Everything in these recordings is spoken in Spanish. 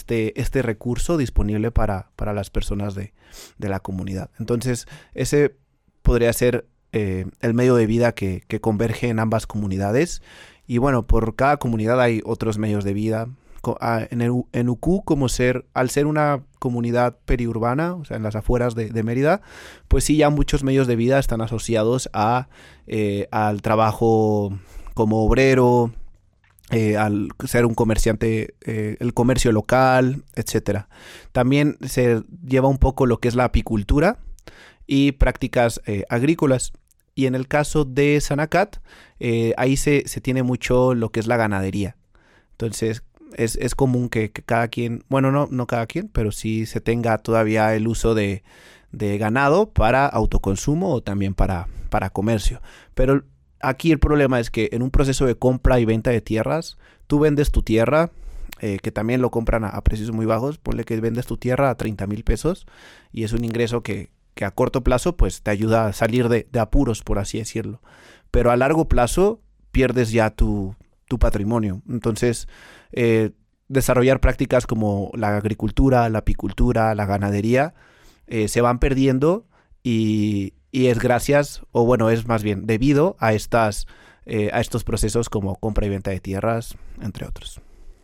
este recurso disponible para las personas de la comunidad. Entonces, ese podría ser el medio de vida que converge en ambas comunidades. Y bueno, por cada comunidad hay otros medios de vida. En Ucú, al ser una comunidad periurbana, o sea, en las afueras de Mérida, pues sí, ya muchos medios de vida están asociados al trabajo como obrero, al ser un comerciante, el comercio local, etcétera. También se lleva un poco lo que es la apicultura y prácticas agrícolas. Y en el caso de Sanacat, ahí se tiene mucho lo que es la ganadería. Entonces, es común que cada quien, bueno, no cada quien, pero sí se tenga todavía el uso de ganado para autoconsumo o también para comercio. Pero aquí el problema es que en un proceso de compra y venta de tierras, tú vendes tu tierra, que también lo compran a precios muy bajos. Ponle que vendes tu tierra a 30,000 pesos y es un ingreso que a corto plazo pues te ayuda a salir de apuros, por así decirlo. Pero a largo plazo pierdes ya tu patrimonio. Entonces, desarrollar prácticas como la agricultura, la apicultura, la ganadería, se van perdiendo y es gracias, o bueno, es más bien debido a estos procesos como compra y venta de tierras, entre otros.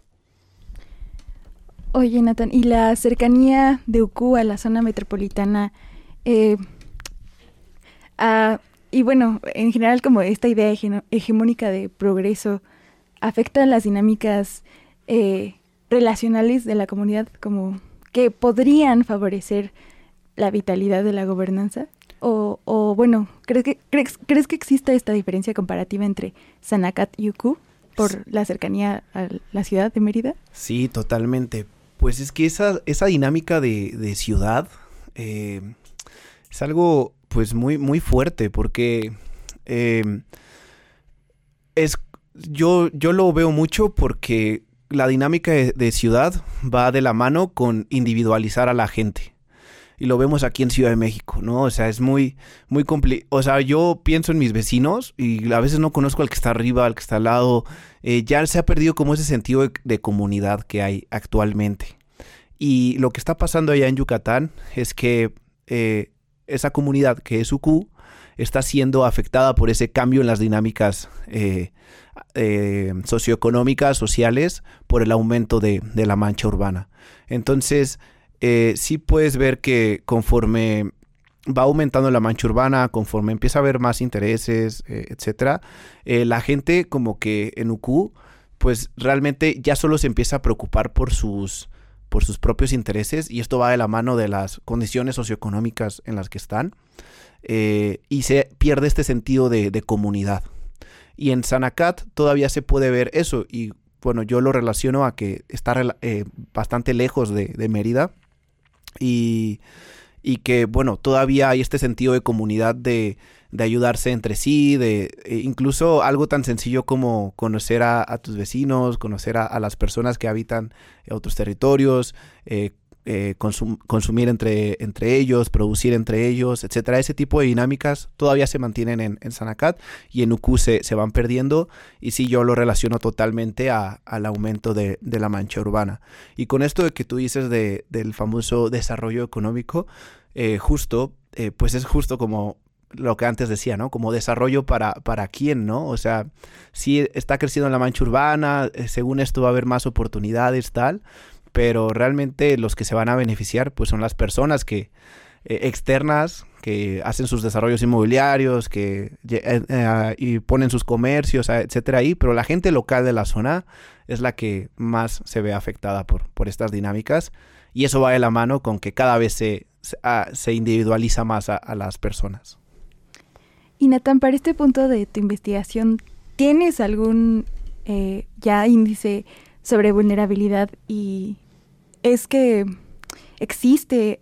Oye, Nathan, ¿y la cercanía de Ucú a la zona metropolitana? Y bueno, en general, como esta idea hegemónica de progreso afecta las dinámicas relacionales de la comunidad, como que podrían favorecer la vitalidad de la gobernanza. O bueno, ¿crees que existe esta diferencia comparativa entre Sanacat y Ucú por la cercanía a la ciudad de Mérida? Sí, totalmente. Pues es que esa dinámica de ciudad es algo pues muy, muy fuerte, porque yo lo veo mucho porque la dinámica de ciudad va de la mano con individualizar a la gente. Y lo vemos aquí en Ciudad de México, ¿no? O sea, es muy, muy complicado. O sea, yo pienso en mis vecinos y a veces no conozco al que está arriba, al que está al lado. Ya se ha perdido como ese sentido de comunidad que hay actualmente. Y lo que está pasando allá en Yucatán es que esa comunidad que es Ucú está siendo afectada por ese cambio en las dinámicas socioeconómicas, sociales, por el aumento de la mancha urbana. Entonces, sí puedes ver que conforme va aumentando la mancha urbana, conforme empieza a haber más intereses, etcétera, la gente como que en Ucú, pues realmente ya solo se empieza a preocupar por sus propios intereses, y esto va de la mano de las condiciones socioeconómicas en las que están, y se pierde este sentido de comunidad. Y en Sanacat todavía se puede ver eso, y bueno, yo lo relaciono a que está bastante lejos de Mérida, y que bueno, todavía hay este sentido de comunidad, de ayudarse entre sí, incluso algo tan sencillo como conocer a tus vecinos, conocer a las personas que habitan otros territorios, consumir entre ellos, producir entre ellos, etcétera. Ese tipo de dinámicas todavía se mantienen en Sanacat, y en Ucú se van perdiendo, y sí, yo lo relaciono totalmente al aumento de la mancha urbana. Y con esto de que tú dices del famoso desarrollo económico, pues es justo como lo que antes decía, ¿no? Como desarrollo para quién, ¿no? O sea, sí está creciendo la mancha urbana, según esto va a haber más oportunidades, tal, pero realmente los que se van a beneficiar pues son las personas externas que hacen sus desarrollos inmobiliarios, y ponen sus comercios, etcétera ahí, pero la gente local de la zona es la que más se ve afectada por estas dinámicas, y eso va de la mano con que cada vez se individualiza más a las personas. Y Nathan, para este punto de tu investigación, ¿tienes algún ya índice sobre vulnerabilidad? Y es que existe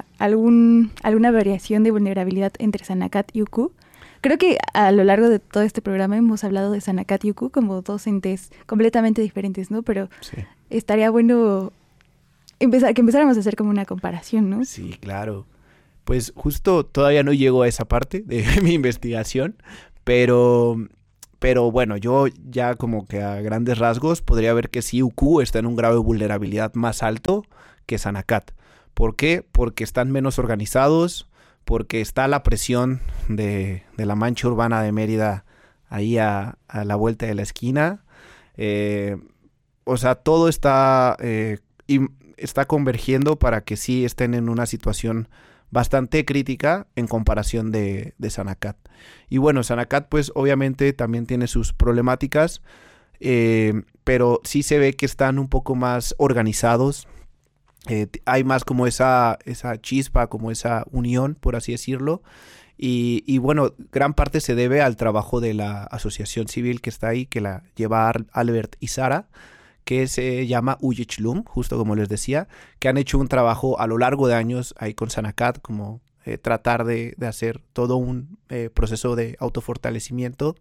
alguna variación de vulnerabilidad entre Sanacat y Ucú. Creo que a lo largo de todo este programa hemos hablado de Sanacat y Ucú como dos entes completamente diferentes, ¿no? Pero sí, estaría bueno que empezáramos a hacer como una comparación, ¿no? Sí, claro. Pues justo todavía no llego a esa parte de mi investigación, pero Pero bueno, yo ya como que a grandes rasgos podría ver que sí Uku está en un grado de vulnerabilidad más alto que Sanacat. ¿Por qué? Porque están menos organizados, porque está la presión de la mancha urbana de Mérida ahí a la vuelta de la esquina. O sea, todo está, está convergiendo para que sí estén en una situación bastante crítica en comparación de Sanacat. Y bueno, Sanacat pues obviamente también tiene sus problemáticas, pero sí se ve que están un poco más organizados. Hay más como esa chispa, como esa unión, por así decirlo. Y bueno, gran parte se debe al trabajo de la asociación civil que está ahí, que la lleva Albert y Sara, que se llama Uyechlum, justo como les decía, que han hecho un trabajo a lo largo de años ahí con Sanacat, como tratar de hacer todo un proceso de autofortalecimiento.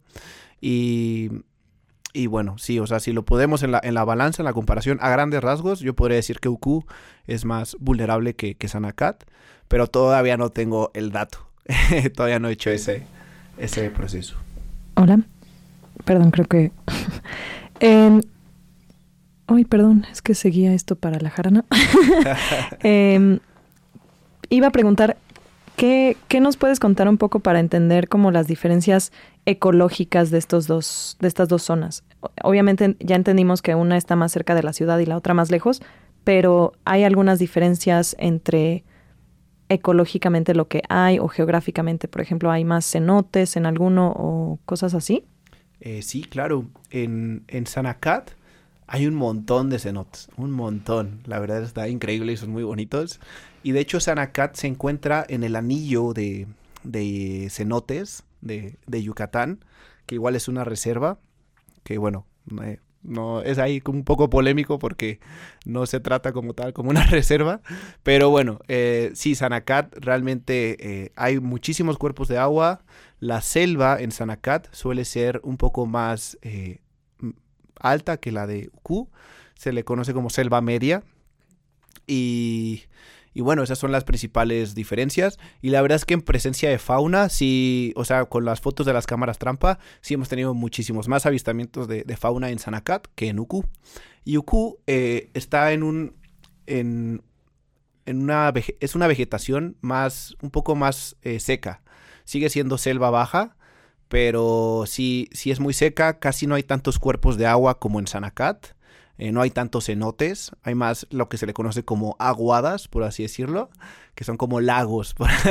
Y bueno, sí, o sea, si lo podemos en la balanza, en la comparación a grandes rasgos, yo podría decir que Uku es más vulnerable que Sanacat, pero todavía no tengo el dato. Todavía no he hecho ese proceso. Hola, perdón, creo que... Ay, perdón, es que seguía esto para la jarana. Iba a preguntar, ¿qué nos puedes contar un poco para entender como las diferencias ecológicas de estas dos zonas? Obviamente ya entendimos que una está más cerca de la ciudad y la otra más lejos, pero ¿hay algunas diferencias entre ecológicamente lo que hay o geográficamente? Por ejemplo, ¿hay más cenotes en alguno o cosas así? Sí, claro. En Sanacat hay un montón de cenotes, un montón. La verdad está increíble y son muy bonitos. Y de hecho Sanacat se encuentra en el anillo de cenotes de Yucatán, que igual es una reserva, que bueno, no es ahí un poco polémico porque no se trata como tal, como una reserva. Pero bueno, sí, Sanacat realmente hay muchísimos cuerpos de agua. La selva en Sanacat suele ser un poco más alta que la de Uku. Se le conoce como selva media. Y bueno, esas son las principales diferencias. Y la verdad es que en presencia de fauna, sí, o sea, con las fotos de las cámaras trampa, sí hemos tenido muchísimos más avistamientos de fauna en Sanacat que en Uku. Y Uku está es una vegetación un poco más seca. Sigue siendo selva baja, pero sí es muy seca. Casi no hay tantos cuerpos de agua como en Sanacat. No hay tantos cenotes, hay más lo que se le conoce como aguadas, por así decirlo, que son como lagos.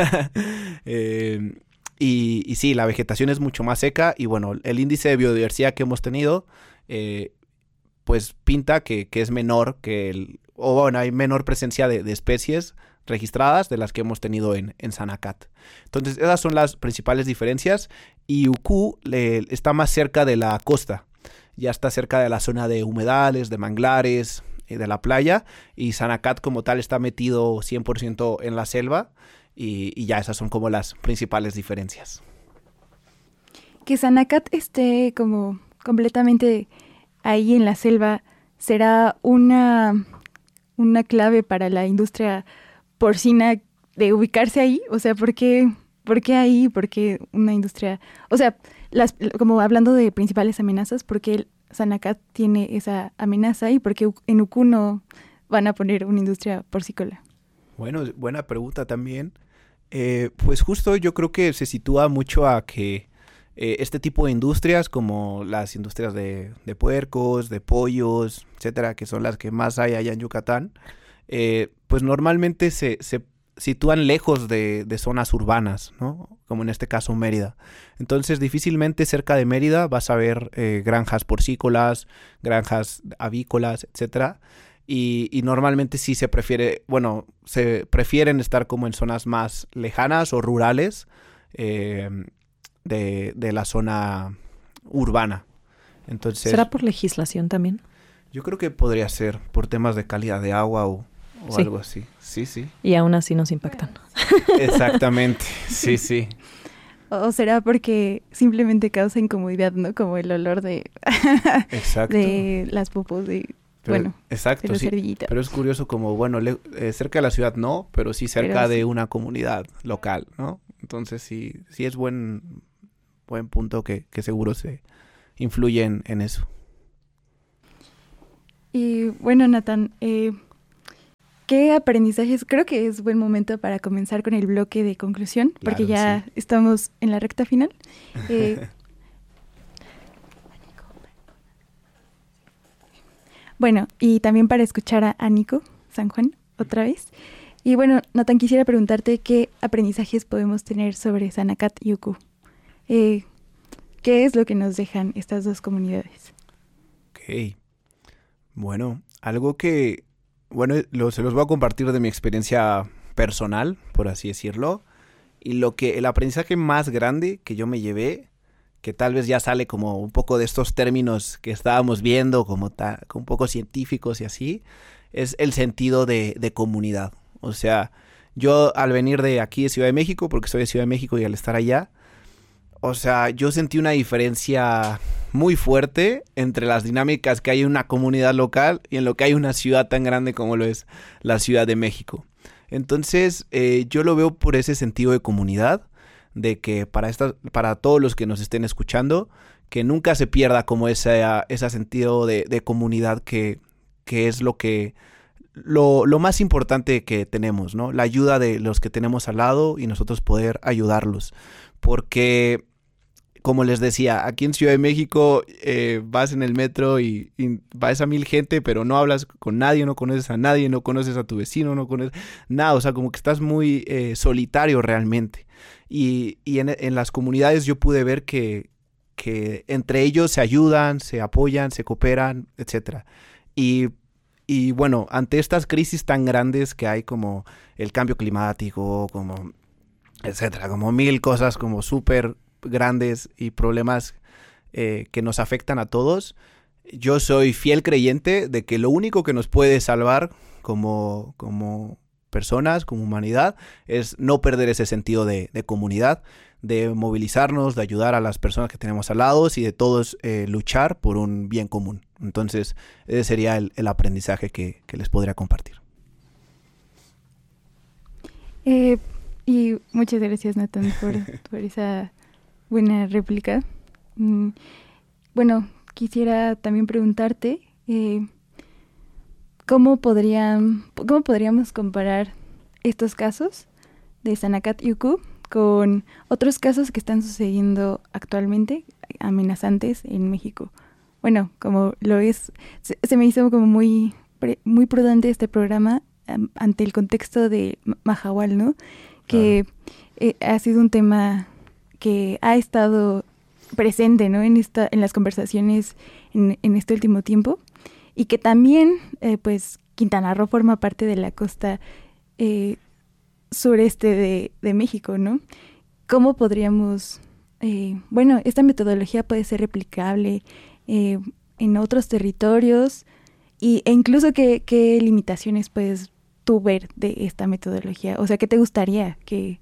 Y sí, la vegetación es mucho más seca y bueno, el índice de biodiversidad que hemos tenido, pues pinta que es menor o bueno, hay menor presencia de especies registradas de las que hemos tenido en Sanacat. Entonces, esas son las principales diferencias y Uku está más cerca de la costa. Ya está cerca de la zona de humedales, de manglares, de la playa. Y Sanacat como tal está metido 100% en la selva. Y ya esas son como las principales diferencias. Que Sanacat esté como completamente ahí en la selva, ¿será una clave para la industria porcina de ubicarse ahí? O sea, ¿por qué ahí? ¿Por qué una industria? O sea, como hablando de principales amenazas, ¿por qué Sanacat tiene esa amenaza y por qué en Uku no van a poner una industria porcícola? Bueno, buena pregunta también. Pues justo yo creo que se sitúa mucho a que este tipo de industrias, como las industrias de puercos, de pollos, etcétera, que son las que más hay allá en Yucatán, pues normalmente se sitúan lejos de zonas urbanas, ¿no? Como en este caso Mérida. Entonces difícilmente cerca de Mérida vas a ver granjas porcícolas, granjas avícolas, etcétera. Y normalmente sí se prefieren estar como en zonas más lejanas o rurales de la zona urbana. Entonces, ¿será por legislación también? Yo creo que podría ser por temas de calidad de agua o sí, algo así. Sí. Y aún así nos impactan. Exactamente, sí. ¿O será porque simplemente causa incomodidad, ¿no? Como el olor de las popos de... Exacto, sí. Cerdillita. Pero es curioso como, bueno, cerca de la ciudad no, pero sí cerca de una comunidad local, ¿no? Entonces sí es buen punto que seguro influyen en eso. Y bueno, Nathan, ¿qué aprendizajes? Creo que es buen momento para comenzar con el bloque de conclusión, porque Claro, ya estamos en la recta final. Bueno, y también para escuchar a Nico San Juan otra vez. Y bueno, Nathan, quisiera preguntarte qué aprendizajes podemos tener sobre Sanakat y Uku. ¿Qué es lo que nos dejan estas dos comunidades? Ok. Bueno, algo que, bueno, se los voy a compartir de mi experiencia personal, por así decirlo. Y el aprendizaje más grande que yo me llevé, que tal vez ya sale como un poco de estos términos que estábamos viendo, como un poco científicos y así, es el sentido de comunidad. O sea, yo al venir de aquí de Ciudad de México, porque soy de Ciudad de México y al estar allá, o sea, yo sentí una diferencia muy fuerte entre las dinámicas que hay en una comunidad local y en lo que hay una ciudad tan grande como lo es la Ciudad de México. Entonces, yo lo veo por ese sentido de comunidad, de que para todos los que nos estén escuchando, que nunca se pierda como ese sentido de comunidad que es lo más importante que tenemos, ¿no? La ayuda de los que tenemos al lado y nosotros poder ayudarlos. Porque, como les decía, aquí en Ciudad de México vas en el metro y vas a 1000 gente, pero no hablas con nadie, no conoces a nadie, no conoces a tu vecino, no conoces nada. O sea, como que estás muy solitario realmente. Y en las comunidades yo pude ver que entre ellos se ayudan, se apoyan, se cooperan, etcétera. Y bueno, ante estas crisis tan grandes que hay como el cambio climático, como etcétera, como 1000 cosas como súper grandes y problemas que nos afectan a todos, yo soy fiel creyente de que lo único que nos puede salvar como personas, como humanidad, es no perder ese sentido de comunidad, de movilizarnos, de ayudar a las personas que tenemos al lado y de todos luchar por un bien común. Entonces, ese sería el aprendizaje que les podría compartir. Y muchas gracias, Nathan, por esa buena réplica. Bueno, quisiera también preguntarte ¿cómo podríamos comparar estos casos de Sanakat y Uku con otros casos que están sucediendo actualmente, amenazantes en México? Bueno, como lo es, se me hizo como muy prudente este programa ante el contexto de Mahahual, ¿no? Que ha sido un tema que ha estado presente, ¿no? En las conversaciones en este último tiempo, y que también, pues, Quintana Roo forma parte de la costa sureste de México, ¿no? ¿Cómo podríamos, bueno, esta metodología puede ser replicable en otros territorios e incluso qué limitaciones puedes tú ver de esta metodología? O sea, ¿qué te gustaría que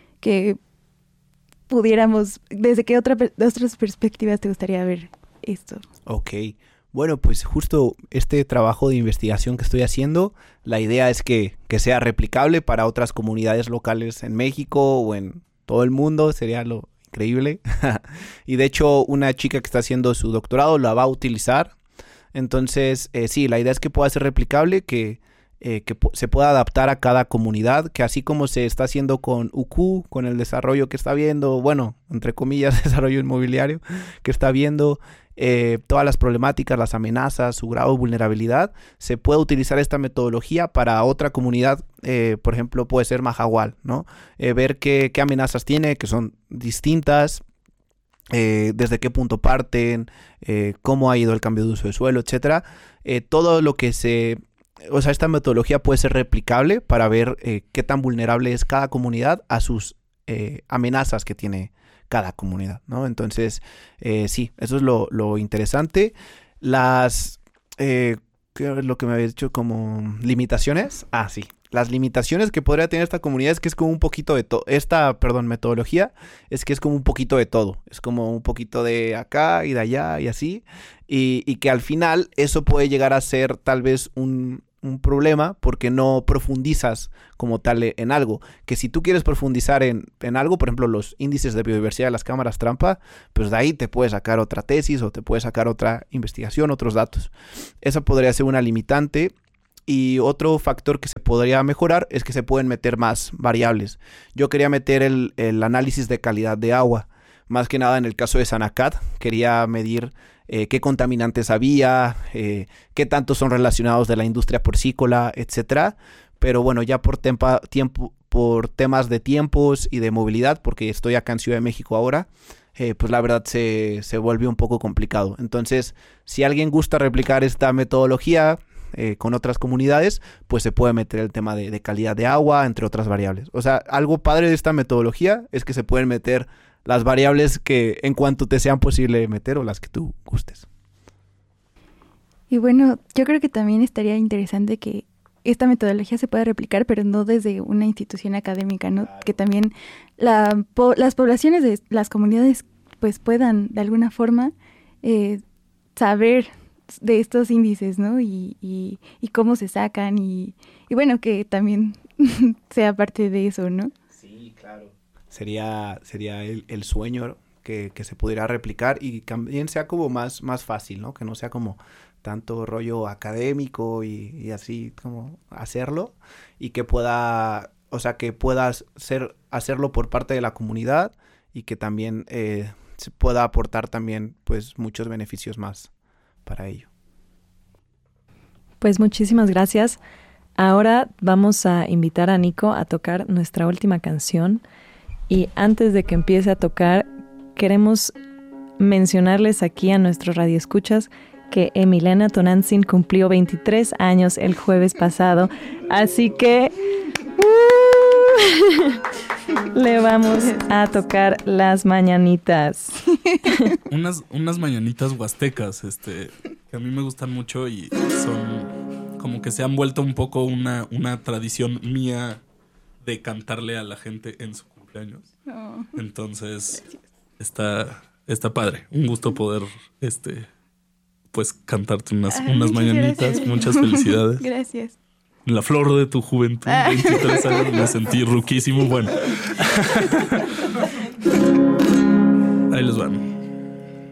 pudiéramos, desde qué otras perspectivas te gustaría ver esto? Ok, bueno, pues justo este trabajo de investigación que estoy haciendo, la idea es que sea replicable para otras comunidades locales en México o en todo el mundo, sería lo increíble. Y de hecho, una chica que está haciendo su doctorado la va a utilizar. Entonces, sí, la idea es que pueda ser replicable, que se pueda adaptar a cada comunidad, que así como se está haciendo con Uku, con el desarrollo que está viendo, bueno, entre comillas, desarrollo inmobiliario que está viendo, todas las problemáticas, las amenazas, su grado de vulnerabilidad, se puede utilizar esta metodología para otra comunidad, por ejemplo, puede ser Mahahual, ¿no? Ver qué amenazas tiene, que son distintas, desde qué punto parten, cómo ha ido el cambio de uso de suelo, etcétera. Todo lo que o sea, esta metodología puede ser replicable para ver qué tan vulnerable es cada comunidad a sus amenazas que tiene cada comunidad, ¿no? Entonces, sí, eso es lo interesante. ¿Qué es lo que me había dicho como limitaciones? Ah, sí. Las limitaciones que podría tener esta comunidad es que es como un poquito de todo. Metodología es que es como un poquito de todo. Es como un poquito de acá y de allá y así. Y que al final eso puede llegar a ser tal vez un un problema porque no profundizas como tal en algo. Que si tú quieres profundizar en algo, por ejemplo, los índices de biodiversidad de las cámaras trampa, pues de ahí te puedes sacar otra tesis o te puedes sacar otra investigación, otros datos. Esa podría ser una limitante. Y otro factor que se podría mejorar es que se pueden meter más variables. Yo quería meter el análisis de calidad de agua. Más que nada en el caso de Sanacat, quería medir qué contaminantes había, qué tantos son relacionados de la industria porcícola, etcétera. Pero bueno, ya por temas de tiempos y de movilidad, porque estoy acá en Ciudad de México ahora, pues la verdad se vuelve un poco complicado. Entonces, si alguien gusta replicar esta metodología con otras comunidades, pues se puede meter el tema de calidad de agua, entre otras variables. O sea, algo padre de esta metodología es que se pueden meter las variables que en cuanto te sean posible meter o las que tú gustes. Y bueno, yo creo que también estaría interesante que esta metodología se pueda replicar, pero no desde una institución académica, ¿no? Claro. Que también las poblaciones de las comunidades pues puedan de alguna forma saber de estos índices, ¿no? Y cómo se sacan y bueno, que también sea parte de eso, ¿no? Sí, claro. Sería el sueño que se pudiera replicar y también sea como más fácil, ¿no? Que no sea como tanto rollo académico y así como hacerlo y que pueda, o sea, que puedas hacerlo por parte de la comunidad y que también se pueda aportar también pues muchos beneficios más para ello. Pues muchísimas gracias. Ahora vamos a invitar a Nico a tocar nuestra última canción. Y antes de que empiece a tocar, queremos mencionarles aquí a nuestros radioescuchas que Emiliana Tonantzin cumplió 23 años el jueves pasado. Así que le vamos a tocar las mañanitas. Unas mañanitas huastecas, que a mí me gustan mucho y son como que se han vuelto un poco una tradición mía de cantarle a la gente en su cumpleaños. Oh. Entonces, está padre. Un gusto poder, pues, cantarte unas mañanitas. Gracias. Muchas felicidades. Gracias. La flor de tu juventud, 23 años, me sentí ruquísimo. Bueno. Ahí les van.